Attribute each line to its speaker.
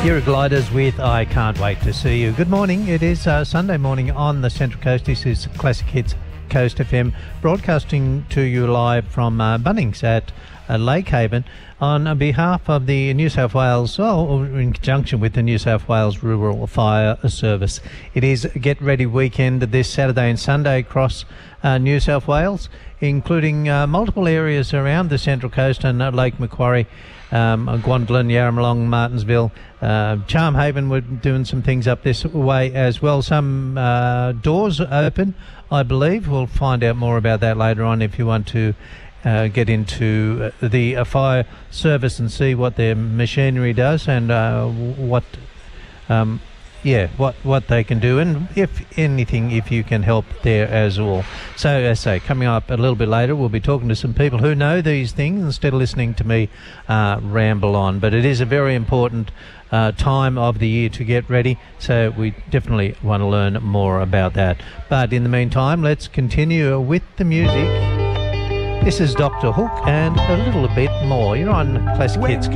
Speaker 1: Eurogliders with I Can't Wait to See You. Good morning. It is Sunday morning on the Central Coast. This is Classic Hits Coast FM, broadcasting to you live from Bunnings at Lake Haven on behalf of the New South Wales, or in conjunction with the New South Wales Rural Fire Service. It is Get Ready weekend this Saturday and Sunday across New South Wales, including multiple areas around the Central Coast and Lake Macquarie, Gwandolin, Yarramalong, Martinsville, Charmhaven. We're doing some things up this way as well. Some doors open, I believe. We'll find out more about that later on if you want to get into the fire service and see what their machinery does and what they can do, and if anything, if you can help there as well. So, as I say, coming up a little bit later, we'll be talking to some people who know these things instead of listening to me ramble on. But it is a very important time of the year to get ready, so we definitely want to learn more about that. But in the meantime, let's continue with the music. This is Dr. Hook and a little bit more. You're on Classic Hits.